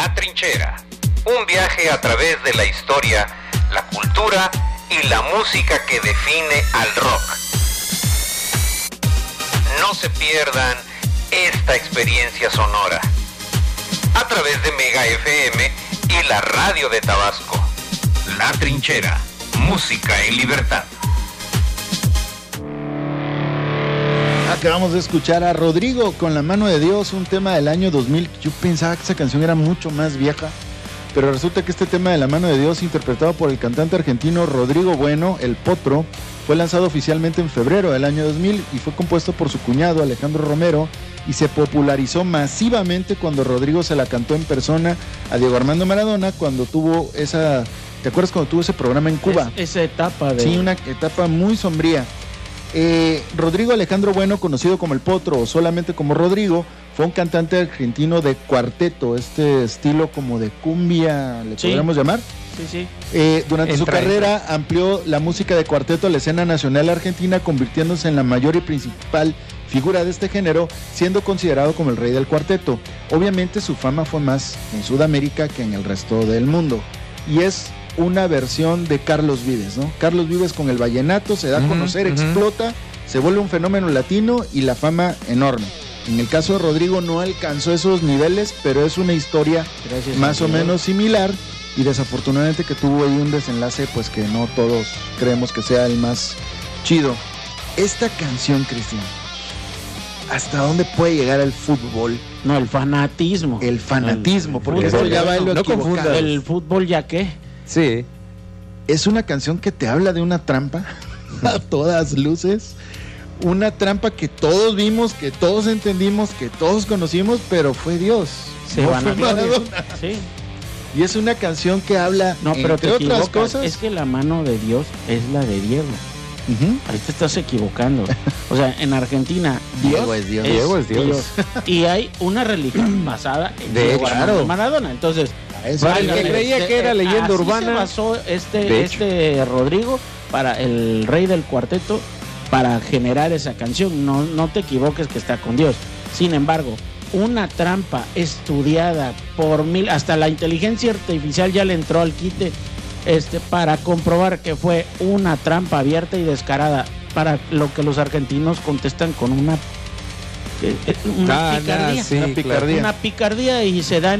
La Trinchera, un viaje a través de la historia, la cultura y la música que define al rock. No se pierdan esta experiencia sonora a través de Mega FM y la radio de Tabasco. La Trinchera, música en libertad. Acabamos de escuchar a Rodrigo con La Mano de Dios, un tema del año 2000. Yo pensaba que esa canción era mucho más vieja, pero resulta que este tema de La Mano de Dios, interpretado por el cantante argentino Rodrigo Bueno, el Potro, fue lanzado oficialmente en febrero del año 2000 y fue compuesto por su cuñado Alejandro Romero y se popularizó masivamente cuando Rodrigo se la cantó en persona a Diego Armando Maradona cuando tuvo esa... ¿Te acuerdas cuando tuvo ese programa en Cuba? Esa etapa de... Sí, una etapa muy sombría. Rodrigo Alejandro Bueno, conocido como el Potro o solamente como Rodrigo, fue un cantante argentino de cuarteto, este estilo como de cumbia, ¿le podríamos llamar? Sí, sí. Durante su carrera amplió la música de cuarteto a la escena nacional argentina, convirtiéndose en la mayor y principal figura de este género, siendo considerado como el rey del cuarteto. Obviamente su fama fue más en Sudamérica que en el resto del mundo, y es una versión de Carlos Vives, ¿no? Carlos Vives con el vallenato se da a conocer, explota, se vuelve un fenómeno latino y la fama enorme. En el caso de Rodrigo no alcanzó esos niveles, pero es una historia más o menos similar y desafortunadamente que tuvo ahí un desenlace pues que no todos creemos que sea el más chido. Esta canción, Cristian, ¿hasta dónde puede llegar el fútbol? No, el fanatismo. El fanatismo, porque esto ya va en lo equivocado. El fútbol ya qué. Sí. Es una canción que te habla de una trampa a todas luces. Una trampa que todos vimos, que todos entendimos, que todos conocimos, pero fue Dios. Se van a Maradona. Sí. Y es una canción que habla, no, pero entre otras cosas. Es que la mano de Dios es la de Diego. Ahí te estás equivocando. O sea, en Argentina, Diego es Dios. Diego es Dios. Y hay una religión basada en Diego Armando Maradona. Entonces, el que creía que era leyenda urbana. Se basó este Rodrigo para el rey del cuarteto para generar esa canción. No te equivoques que está con Dios. Sin embargo, una trampa estudiada por mil, hasta la inteligencia artificial ya le entró al quite para comprobar que fue una trampa abierta y descarada, para lo que los argentinos contestan con una picardía. Una picardía y se dan